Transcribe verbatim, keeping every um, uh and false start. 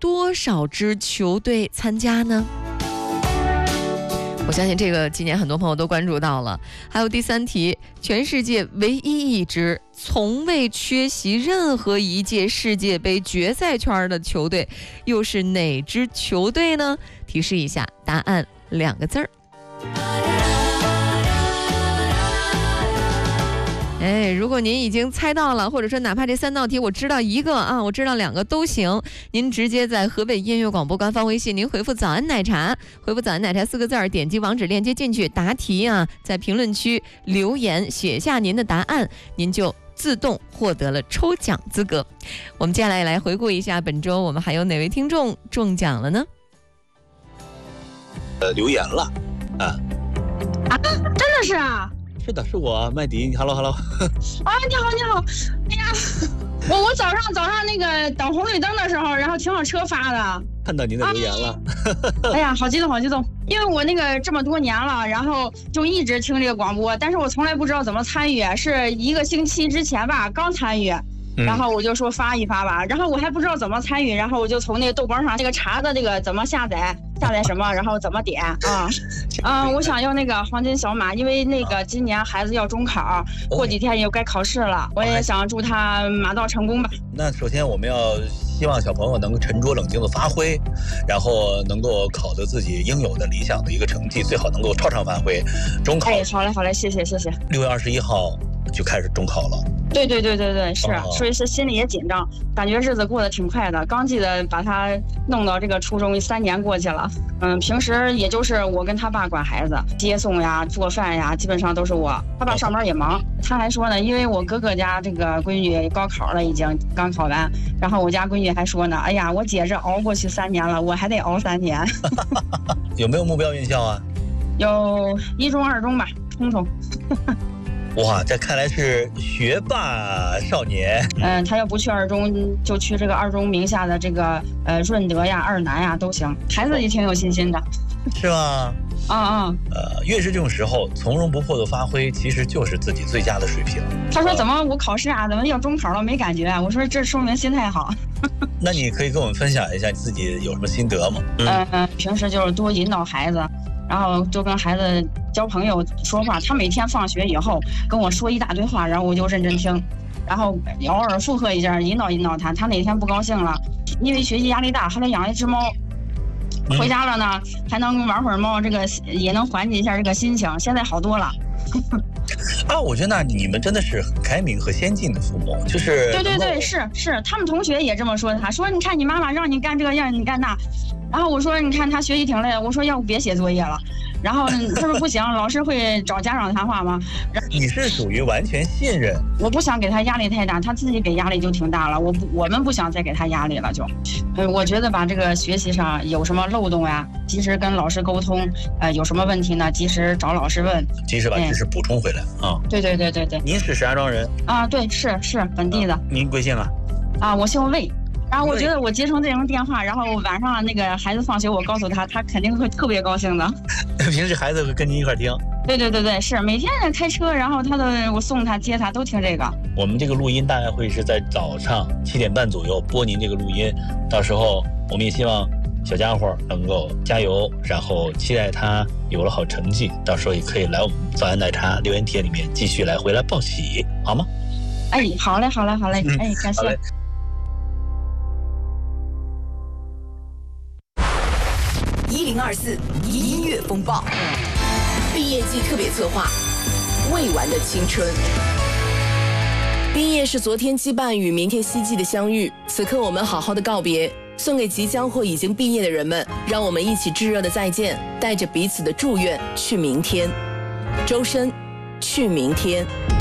多少支球队参加呢？我相信这个今年很多朋友都关注到了。还有第三题，全世界唯一一支从未缺席任何一届世界杯决赛圈的球队，又是哪支球队呢？提示一下，答案两个字儿。哎，如果您已经猜到了，或者说哪怕这三道题我知道一个啊，我知道两个都行，您直接在河北音乐广播官方微信，您回复早安奶茶，回复早安奶茶四个字儿，点击网址链接进去答题啊，在评论区留言写下您的答案，您就自动获得了抽奖资格。我们接下来来回顾一下本周我们还有哪位听众中奖了呢？ 呃，留言了啊啊，真的是啊。 是的，是我麦迪。Hello Hello。 啊，你好你好。哎呀，我我早上早上那个等红绿灯的时候，然后停好车发的。 看到您的留言了。 啊、哎呀，好激动好激动！因为我那个这么多年了，然后就一直听这个广播，但是我从来不知道怎么参与，是一个星期之前吧刚参与。然后我就说发一发吧，然后我还不知道怎么参与，然后我就从那个豆瓣上这个查的这个怎么下载，下载什么，然后怎么点啊，嗯，我想要那个黄金小马，因为那个今年孩子要中考，过几天又该考试了，我也想祝他马到成功吧。 那首先我们要希望小朋友能够沉着冷静的发挥，然后能够考得自己应有的理想的一个成绩，最好能够超常发挥。中考， 哎，好嘞好嘞，谢谢谢谢。 六月二十一号就开始中考了。 对对对对对，是，所以是心里也紧张，感觉日子过得挺快的。刚记得把他弄到这个初中，三年过去了。嗯，平时也就是我跟他爸管孩子，接送呀、做饭呀，基本上都是我。他爸上班也忙，他还说呢，因为我哥哥家这个闺女高考了，已经刚考完，然后我家闺女还说呢，哎呀，我姐这熬过去三年了，我还得熬三年。 有没有目标院校啊？ 有一中、二中吧，冲冲。 哇，这看来是学霸少年。 嗯，他要不去二中，就去这个二中名下的这个呃润德呀、二南呀都行。孩子也挺有信心的， 是吗？ 啊啊。 呃，越是这种时候，从容不迫的发挥，其实就是自己最佳的水平。 他说：“怎么我考试啊？怎么要中考了没感觉啊？”我说：“这说明心态好。” 那你可以跟我们分享一下自己有什么心得吗？ 嗯、呃，平时就是多引导孩子。然后多跟孩子交朋友说话，他每天放学以后跟我说一大堆话，然后我就认真听，然后偶尔附和一下，引导引导他。他哪天不高兴了，因为学习压力大，还得养一只猫，回家了呢还能玩会儿猫，这个也能缓解一下这个心情。现在好多了。 啊，我觉得那你们真的是很开明和先进的父母，就是对对对，是是，他们同学也这么说他，说你看你妈妈让你干这样，你干那。然后我说，你看他学习挺累，我说要不别写作业了。然后他说不行，老师会找家长谈话吗？ 你是属于完全信任。 我不想给他压力太大，他自己给压力就挺大了。我不，我们不想再给他压力了就。呃，我觉得吧，这个学习上有什么漏洞呀，及时跟老师沟通。呃，有什么问题呢，及时找老师问， 及时把知识补充回来啊。 对对对对对。 您是石家庄人啊？对，是是本地的。 您贵姓啊？ 啊，我姓魏。然后我觉得我接成这种电话，然后晚上那个孩子放学，我告诉他，他肯定会特别高兴的。 平时孩子会跟您一块听？ 对对对对，是每天开车，然后他的我送他接他都听这个。 我们这个录音大概会是在早上七点半左右播您这个录音，到时候我们也希望小家伙能够加油，然后期待他有了好成绩，到时候也可以来我们早安奶茶留言帖里面继续来回来报喜，好吗？ 哎，好嘞好嘞好嘞，嗯、哎，感谢。 一零二四音乐风暴，毕业季特别策划，未完的青春。毕业是昨天羁绊与明天希冀的相遇，此刻我们好好的告别，送给即将或已经毕业的人们，让我们一起炙热的再见，带着彼此的祝愿去明天。周深，去明天。